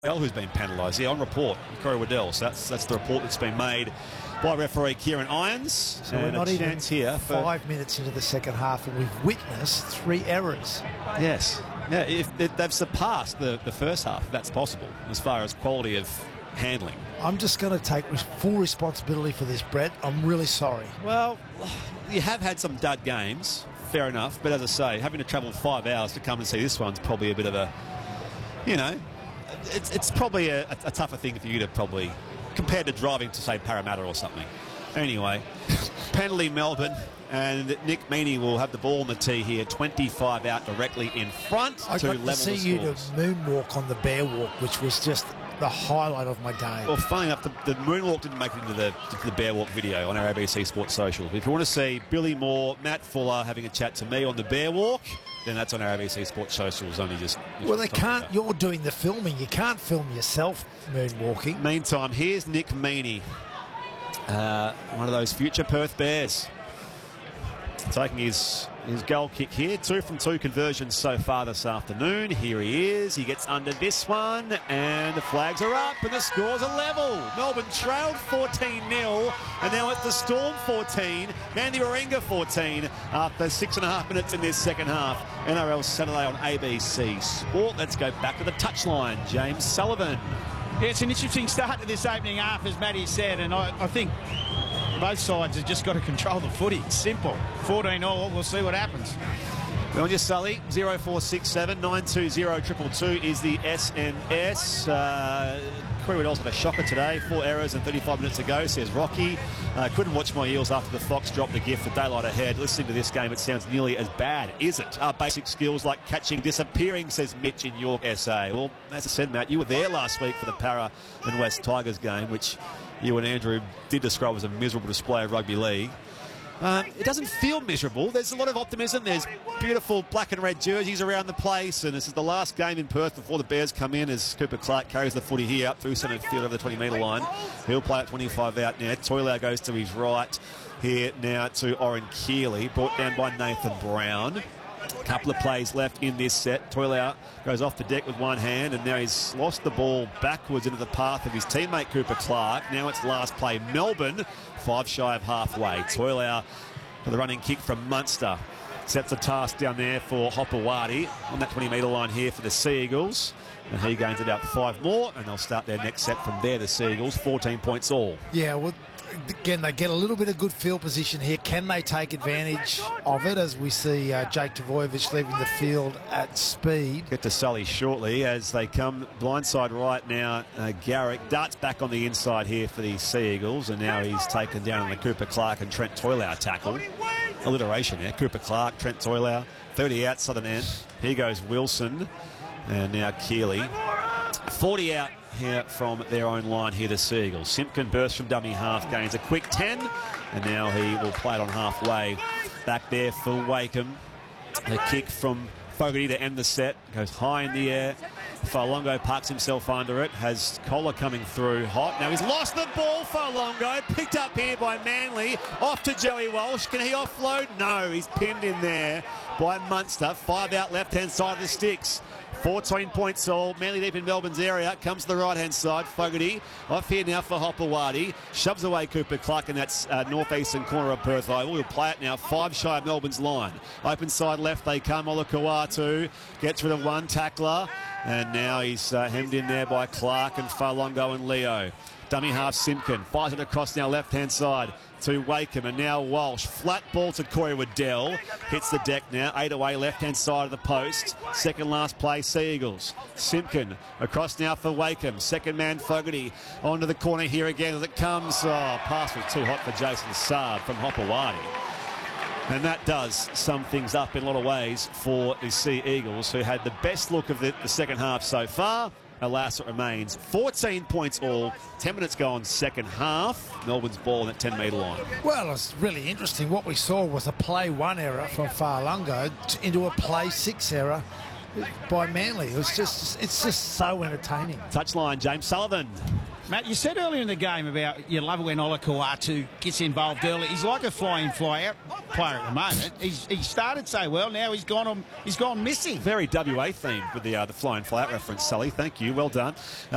Who's been penalised here on report, Corey Waddell. So that's the report that's been made by referee Kieran Irons. So we're not even here 5 minutes into the second half, and we've witnessed 3 errors. Yes. Yeah, if they've surpassed the first half, if that's possible, as far as quality of handling. I'm just going to take full responsibility for this, Brett. I'm really sorry. Well, you have had some dud games, fair enough, but as I say, having to travel 5 hours to come and see this one's probably a bit of a, you know, it's probably a tougher thing for you to probably, compared to driving to, say, Parramatta or something. Anyway, penalty Melbourne, and Nick Meaney will have the ball on the tee here, 25 out directly in front I to got level to see the you to scores. moonwalk on the bear walk, which was just the highlight of my game. Well, funny enough, the moonwalk didn't make it into the bear walk video on our ABC Sports Social. If you want to see Billy Moore, Matt Fuller having a chat to me on the bear walk, then that's on our ABC Sports Socials. Only just well, they can't. You're doing the filming. You can't film yourself moonwalking. Meantime, here's Nick Meaney, one of those future Perth Bears, taking his goal kick here. 2 from 2 conversions so far this afternoon. Here he is. He gets under this one, and the flags are up, and the scores are level. Melbourne trailed 14-0, and now it's the Storm 14, Manly Warringah 14 after 6.5 minutes in this second half. NRL Saturday on ABC Sport. Let's go back to the touchline. James Sullivan. Yeah, it's an interesting start to this opening half, as Matty said, and I think both sides have just got to control the footy. It's simple. 14-all, we'll see what happens. Well, on your Sully, 0467 920 222 is the SMS. Corey Waddell's had a shocker today. 4 errors and 35 minutes ago, says Rocky. Couldn't watch my Eels after the Fox dropped the gift for daylight ahead. Listening to this game, it sounds nearly as bad, is it? Basic skills like catching disappearing, says Mitch in York, SA. Well, as I said, Matt, you were there last week for the Para and West Tigers game, which you and Andrew did describe as a miserable display of rugby league. It doesn't feel miserable. There's a lot of optimism. There's beautiful black and red jerseys around the place, and this is the last game in Perth before the Bears come in, as Cooper Clark carries the footy here up through centre field over the 20-metre line. He'll play at 25 out now. Toilau goes to his right here now to Oren Keeley, brought down by Nathan Brown. A couple of plays left in this set. Toilau goes off the deck with one hand, and now he's lost the ball backwards into the path of his teammate Cooper Clark. Now it's last play Melbourne, 5 shy of halfway. Toilau for the running kick from Munster. Sets a task down there for Hopewadi on that 20-metre line here for the Sea Eagles. And he gains about 5 more, and they'll start their next set from there, the Sea Eagles, 14 points all. Yeah, well, again, they get a little bit of good field position here. Can they take advantage of it, as we see Jake Tavoyevich leaving the field at speed? Get to Sully shortly as they come blindside right now. Garrick darts back on the inside here for the Sea Eagles, and now he's taken down on the Cooper Clark and Trent Toilau tackle. Alliteration there. Cooper Clark, Trent Toilau, 30 out southern end. Here goes Wilson, and now Keeley. 40 out here from their own line here, the Sea Eagles. Simpkin bursts from dummy half, gains a quick 10, and now he will play it on halfway. Back there for Wakeham. A kick from Fogarty to end the set. Goes high in the air. Faolongo parks himself under it. Has Collar coming through hot. Now he's lost the ball, Faolongo. Picked up here by Manly. Off to Joey Walsh. Can he offload? No, he's pinned in there by Munster. 5 out left-hand side of the sticks. 14 points all. Manly deep in Melbourne's area. Comes to the right-hand side. Fogarty off here now for Hopewadi. Shoves away Cooper Clark in that northeastern corner of Perth Oval. He'll play it now 5 shy of Melbourne's line. Open side left they come. Olakau'atu gets rid of one tackler. And now he's hemmed in there by Clark and Faolongo and Leo. Dummy half Simpkin. Fires it across now left-hand side to Wakeham, and now Walsh. Flat ball to Corey Waddell. Hits the deck now. 8 away left-hand side of the post. Second last play, Sea Eagles. Simpkin across now for Wakeham. Second man Fogarty onto the corner here again as it comes. Oh, pass was too hot for Jason Saab from Hopewadi. And that does sum things up in a lot of ways for the Sea Eagles, who had the best look of the second half so far. Alas, it remains 14 points all. 10 minutes gone, second half. Melbourne's ball on that 10-metre line. Well, it's really interesting. What we saw was a play 1 error from Faolongo into a play 6 error by Manly. It's just so entertaining. Touchline, James Sullivan. Matt, you said earlier in the game about you love it when Olakau'atu gets involved early. He's like a fly-in, fly-out player at the moment. He started so well, now he's gone missing. Very WA themed with the fly-in, fly-out reference, Sully. Thank you, well done.